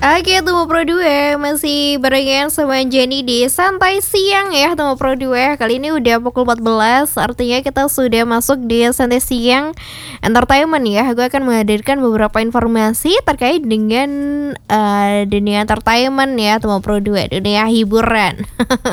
Oke, Temu Pro 2 masih barengan sama Jenny di Santai Siang ya Temu Pro 2. Kali ini udah pukul 14, artinya kita sudah masuk di Santai Siang Entertainment ya. Gue akan menghadirkan beberapa informasi terkait dengan dunia entertainment ya Temu Pro 2, dunia hiburan.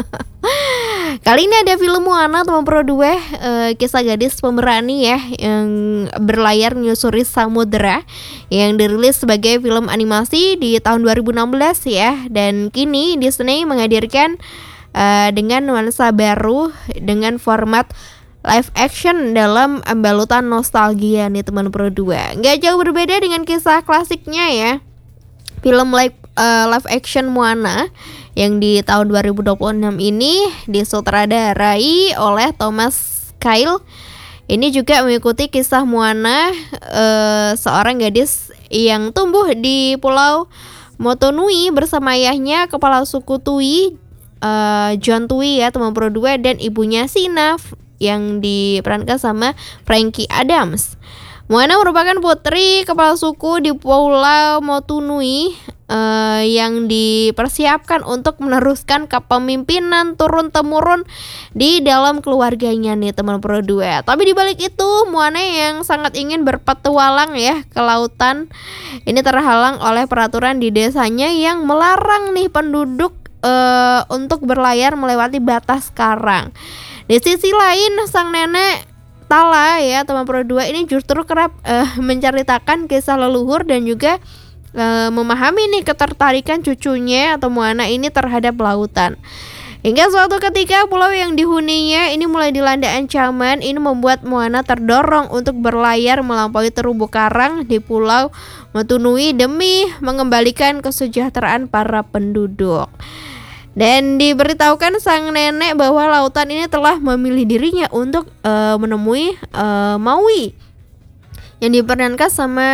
Kali ini ada film Moana Temu Pro 2, kisah gadis pemberani ya yang berlayar menyusuri samudera, yang dirilis sebagai film animasi di tahun 2016 ya. Dan kini Disney menghadirkan dengan nuansa baru dengan format live action dalam balutan nostalgia nih teman Pro 2. Nggak jauh berbeda dengan kisah klasiknya ya. Film live action Moana yang di tahun 2026 ini disutradarai oleh Thomas Kail. Ini juga mengikuti kisah Moana, seorang gadis yang tumbuh di Pulau Motunui bersama ayahnya, kepala suku Tui, John Tui ya teman Pro 2, dan ibunya Sina yang diperankan sama Frankie Adams. Moana merupakan putri kepala suku di Pulau Motunui yang dipersiapkan untuk meneruskan kepemimpinan turun-temurun di dalam keluarganya nih teman Pro 2. Tapi dibalik itu, Moana yang sangat ingin berpetualang ya ke lautan ini terhalang oleh peraturan di desanya yang melarang nih penduduk untuk berlayar melewati batas karang. Di sisi lain, sang nenek Tala ya teman Pro 2 ini justru kerap menceritakan kisah leluhur dan juga memahami nih ketertarikan cucunya atau Moana ini terhadap lautan. Hingga suatu ketika pulau yang dihuninya ini mulai dilanda ancaman. Ini membuat Moana terdorong untuk berlayar melampaui terumbu karang di Pulau Motunui demi mengembalikan kesejahteraan para penduduk. Dan diberitahukan sang nenek bahwa lautan ini telah memilih dirinya untuk menemui Maui yang diperankan sama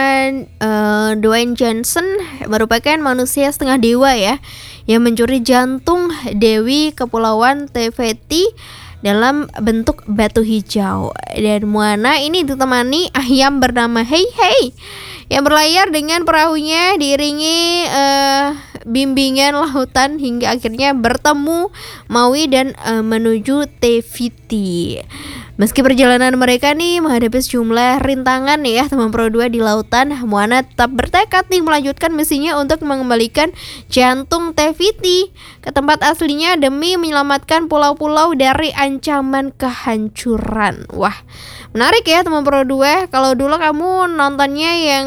Dwayne Johnson, merupakan manusia setengah dewa ya yang mencuri jantung Dewi Kepulauan Tefeti dalam bentuk batu hijau. Dan Moana ini ditemani ayam bernama Hei Hei yang berlayar dengan perahunya diiringi bimbingan lautan hingga akhirnya bertemu Maui dan menuju Tefiti. Meski perjalanan mereka nih menghadapi sejumlah rintangan ya teman Pro 2 di lautan, Moana tetap bertekad nih melanjutkan misinya untuk mengembalikan jantung Tefiti ke tempat aslinya demi menyelamatkan pulau-pulau dari ancaman kehancuran. Wah, menarik ya teman Pro 2. Kalau dulu kamu nontonnya yang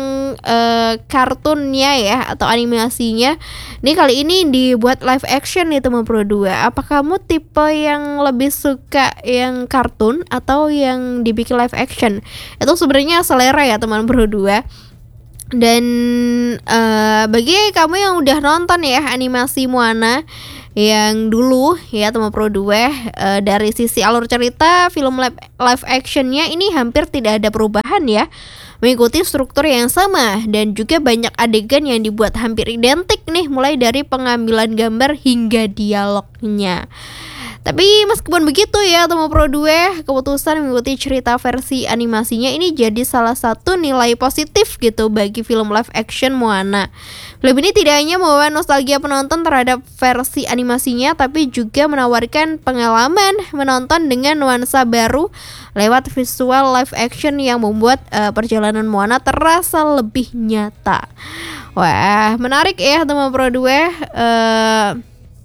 kartunnya ya atau animasinya, nih kali ini dibuat live action nih teman Pro 2. Apa kamu tipe yang lebih suka yang kartun atau yang dibikin live action? Itu sebenarnya selera ya teman Pro 2. Dan bagi kamu yang udah nonton ya animasi Moana yang dulu ya teman Pro 2, dari sisi alur cerita film live actionnya ini hampir tidak ada perubahan ya, mengikuti struktur yang sama dan juga banyak adegan yang dibuat hampir identik nih, mulai dari pengambilan gambar hingga dialognya. Tapi meskipun begitu ya teman Pro 2, keputusan mengikuti cerita versi animasinya ini jadi salah satu nilai positif gitu bagi film live action Moana. Film ini tidak hanya membawa nostalgia penonton terhadap versi animasinya, tapi juga menawarkan pengalaman menonton dengan nuansa baru lewat visual live action yang membuat perjalanan Moana terasa lebih nyata. Wah, menarik ya teman Pro 2.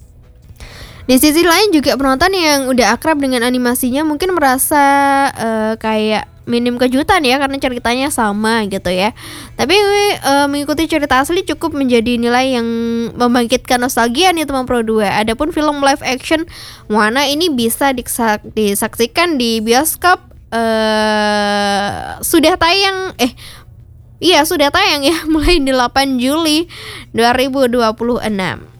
Di sisi lain juga penonton yang udah akrab dengan animasinya mungkin merasa kayak minim kejutan ya karena ceritanya sama gitu ya. Tapi mengikuti cerita asli cukup menjadi nilai yang membangkitkan nostalgia nih teman Pro 2. Adapun film live action Moana ini bisa disaksikan di bioskop, sudah tayang ya mulai 8 Juli 2026.